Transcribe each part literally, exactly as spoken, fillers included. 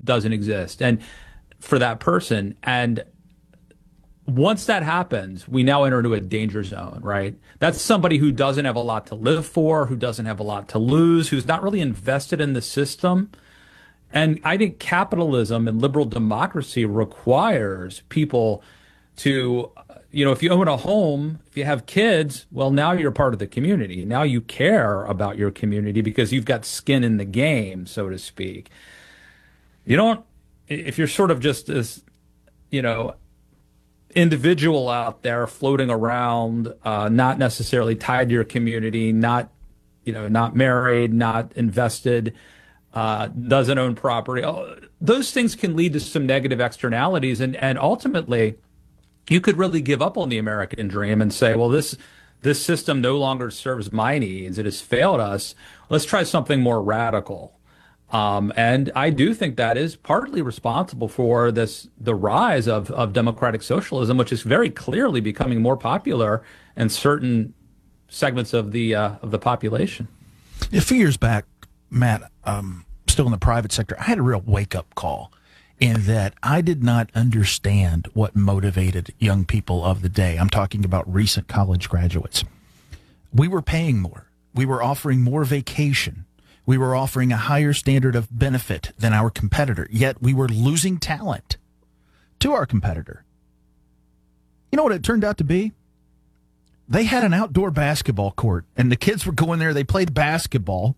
doesn't exist and for that person. And once that happens, we now enter into a danger zone, right? That's somebody who doesn't have a lot to live for, who doesn't have a lot to lose, who's not really invested in the system. And I think capitalism and liberal democracy requires people to, you know, if you own a home, if you have kids, well, now you're part of the community. Now you care about your community because you've got skin in the game, so to speak. You don't, if you're sort of just this, you know, individual out there floating around, uh, not necessarily tied to your community, not, you know, not married, not invested, uh, doesn't own property. Oh, those things can lead to some negative externalities. And, and ultimately, you could really give up on the American dream and say, well, this this system no longer serves my needs. It has failed us. Let's try something more radical. Um, and I do think that is partly responsible for this the rise of, of democratic socialism, which is very clearly becoming more popular in certain segments of the uh, of the population. A few years back, Matt, um, still in the private sector, I had a real wake-up call in that I did not understand what motivated young people of the day. I'm talking about recent college graduates. We were paying more. We were offering more vacation. We were offering a higher standard of benefit than our competitor, yet we were losing talent to our competitor. You know what it turned out to be? They had an outdoor basketball court, and the kids were going there. They played basketball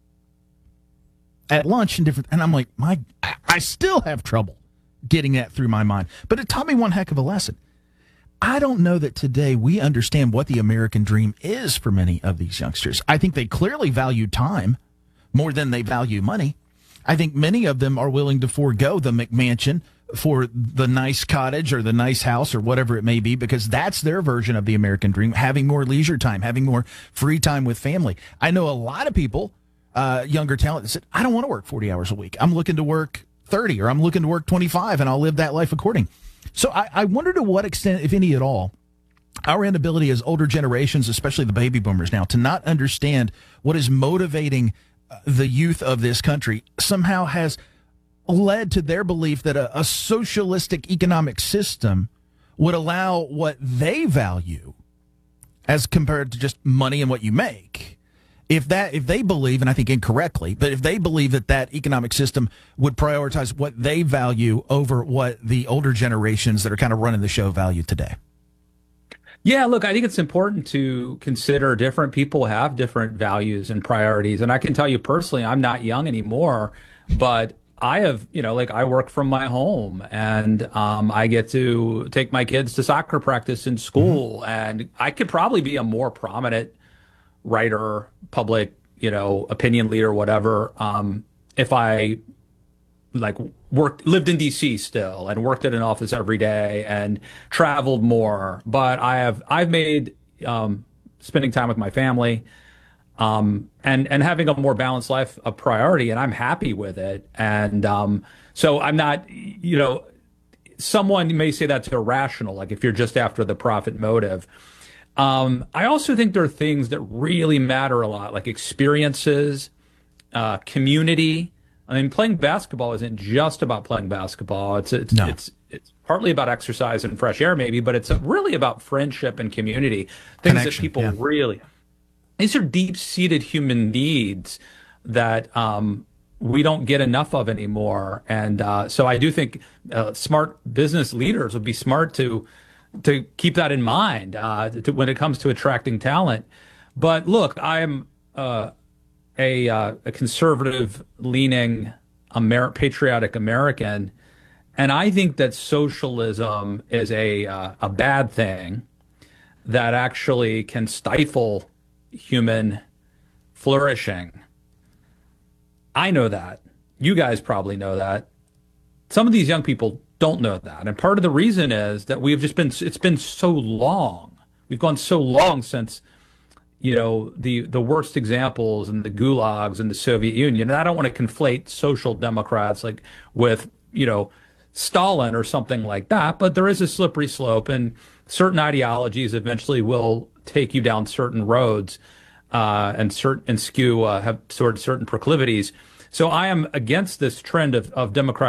at lunch and different. And I'm like, my, I still have trouble getting that through my mind. But it taught me one heck of a lesson. I don't know that today we understand what the American dream is for many of these youngsters. I think they clearly value time more than they value money. I think many of them are willing to forego the McMansion for the nice cottage or the nice house or whatever it may be, because that's their version of the American dream, having more leisure time, having more free time with family. I know a lot of people, uh, younger talent, that said, I don't want to work forty hours a week. I'm looking to work thirty or I'm looking to work twenty-five and I'll live that life according. So I, I wonder to what extent, if any at all, our inability as older generations, especially the baby boomers now, to not understand what is motivating the youth of this country somehow has led to their belief that a, a socialistic economic system would allow what they value as compared to just money and what you make. If that, if they believe, and I think incorrectly, but if they believe that that economic system would prioritize what they value over what the older generations that are kind of running the show value today. Yeah, look, I think it's important to consider different people have different values and priorities. And I can tell you personally, I'm not young anymore, but I have, you know, like I work from my home and um, I get to take my kids to soccer practice in school. Mm-hmm. And I could probably be a more prominent writer, public, you know, opinion leader, whatever, um, if I like worked, lived in D C still and worked at an office every day and traveled more. But I have, I've made um, spending time with my family um, and, and having a more balanced life a priority, and I'm happy with it. And um, so I'm not, you know, someone may say that's irrational, like if you're just after the profit motive. Um, I also think there are things that really matter a lot, like experiences, uh, community. I mean, playing basketball isn't just about playing basketball. It's it's no. it's it's partly about exercise and fresh air, maybe, but it's really about friendship and community. Things Connection, that people yeah. really. These are deep-seated human needs that um, we don't get enough of anymore, and uh, so I do think uh, smart business leaders would be smart to. to keep that in mind uh, to, when it comes to attracting talent. But look, I'm uh, a, uh, a conservative-leaning, Amer- patriotic American, and I think that socialism is a uh, a bad thing that actually can stifle human flourishing. I know that. You guys probably know that. Some of these young people don't know that. And part of the reason is that we've just been, it's been so long. We've gone so long since, you know, the, the worst examples and the gulags in the Soviet Union. And I don't want to conflate social democrats like with, you know, Stalin or something like that, but there is a slippery slope and certain ideologies eventually will take you down certain roads uh, and certain and skew, uh, have sort of certain proclivities. So I am against this trend of, of democratic